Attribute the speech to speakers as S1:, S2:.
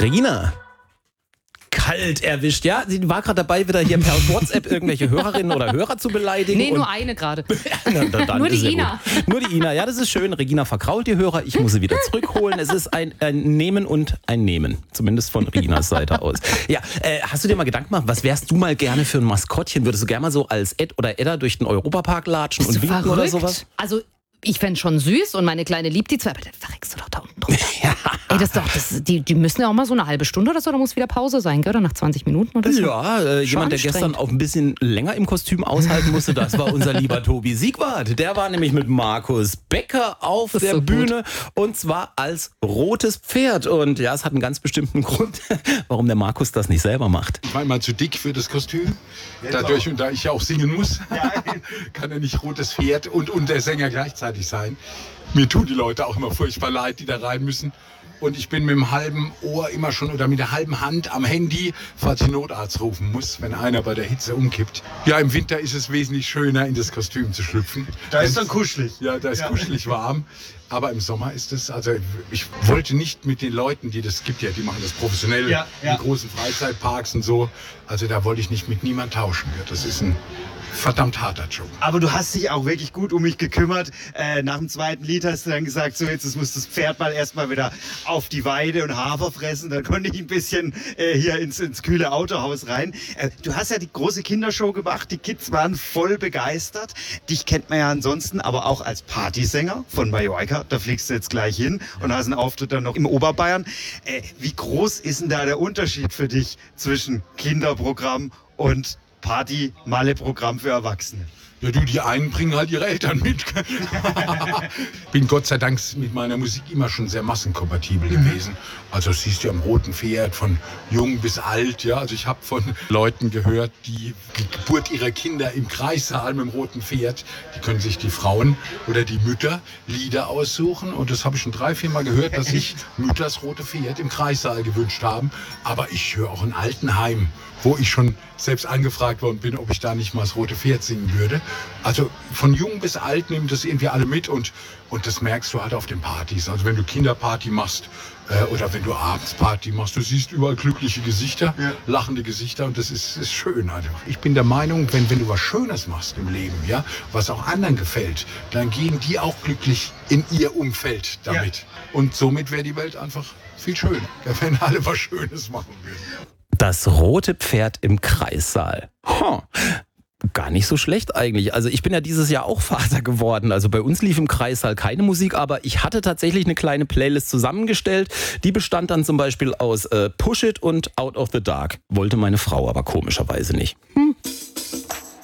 S1: Regina. Kalt erwischt, ja? Sie war gerade dabei, wieder hier per WhatsApp irgendwelche Hörerinnen oder Hörer zu beleidigen.
S2: Nee, nur eine gerade.
S1: Nur
S2: die Ina.
S1: Nur die Ina, ja, das ist schön. Regina verkrault die Hörer, ich muss sie wieder zurückholen. Es ist ein Nehmen und ein Nehmen, zumindest von Reginas Seite aus. Ja, hast du dir mal Gedanken gemacht, was wärst du mal gerne für ein Maskottchen? Würdest du gerne mal so als Ed oder Edda durch den Europapark latschen und winken oder sowas?
S2: Also, ich fände schon süß und meine Kleine liebt die zwei, aber dann verreckst du doch da unten drunter.
S1: Ja.
S2: Ey, die müssen ja auch mal so eine halbe Stunde oder so, da muss wieder Pause sein, gell? Oder nach 20 Minuten oder so.
S1: Ja, jemand, der gestern auch ein bisschen länger im Kostüm aushalten musste, das war unser lieber Tobi Siegwart. Der war nämlich mit Markus Becker auf der
S2: so
S1: Bühne und zwar als rotes Pferd. Und ja, es hat einen ganz bestimmten Grund, warum der Markus das nicht selber macht.
S3: Ich war immer zu dick für das Kostüm. Dadurch, und da ich ja auch singen muss, kann er nicht rotes Pferd und der Sänger gleichzeitig sein. Mir tun die Leute auch immer furchtbar leid, die da rein müssen. Und ich bin mit dem halben Ohr immer schon oder mit der halben Hand am Handy, falls ich Notarzt rufen muss, wenn einer bei der Hitze umkippt. Ja, im Winter ist es wesentlich schöner, in das Kostüm zu schlüpfen.
S4: Da ist dann kuschelig.
S3: Ja, da ist kuschelig warm. Aber im Sommer ist es, also ich wollte nicht mit den Leuten, die das gibt ja, die machen das professionell in großen Freizeitparks und so. Also da wollte ich nicht mit niemand tauschen. Das ist ein verdammt harter Job.
S4: Aber du hast dich auch wirklich gut um mich gekümmert. Nach dem zweiten Lied hast du dann gesagt, so jetzt muss das Pferd mal erstmal wieder auf die Weide und Hafer fressen. Dann konnte ich ein bisschen hier ins kühle Autohaus rein. Du hast ja die große Kindershow gemacht. Die Kids waren voll begeistert. Dich kennt man ja ansonsten, aber auch als Partysänger von Mallorca. Da fliegst du jetzt gleich hin und hast einen Auftritt dann noch im Oberbayern. Wie groß ist denn da der Unterschied für dich zwischen Kinderprogramm und Party-Malle-Programm für Erwachsene?
S3: Ja, du, die einen bringen halt ihre Eltern mit. Bin Gott sei Dank mit meiner Musik immer schon sehr massenkompatibel gewesen. Also das siehst du am roten Pferd, von jung bis alt. Ja, also ich habe von Leuten gehört, die Geburt ihrer Kinder im Kreissaal mit dem roten Pferd, die können sich die Frauen oder die Mütter Lieder aussuchen. Und das habe ich schon 3-4 Mal gehört, dass sich Mütter das rote Pferd im Kreissaal gewünscht haben. Aber ich höre auch in Altenheim, wo ich schon selbst angefragt worden bin, ob ich da nicht mal das rote Pferd singen würde. Also von jung bis alt nehmen das irgendwie alle mit und das merkst du halt auf den Partys. Also wenn du Kinderparty machst oder wenn du abends Party machst, du siehst überall glückliche Gesichter, lachende Gesichter und das ist schön. Also ich bin der Meinung, wenn du was Schönes machst im Leben, ja, was auch anderen gefällt, dann gehen die auch glücklich in ihr Umfeld damit. Ja. Und somit wäre die Welt einfach viel schöner, wenn alle was Schönes machen würden.
S1: Das rote Pferd im Kreissaal. Gar nicht so schlecht eigentlich. Also ich bin ja dieses Jahr auch Vater geworden. Also bei uns lief im Kreissaal keine Musik, aber ich hatte tatsächlich eine kleine Playlist zusammengestellt. Die bestand dann zum Beispiel aus Push It und Out of the Dark. Wollte meine Frau aber komischerweise nicht.